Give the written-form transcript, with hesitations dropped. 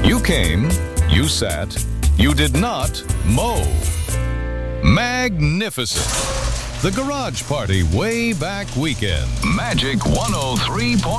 You came, you sat, you did not mow. Magnificent. The Garage Party Way Back Weekend. Magic 103.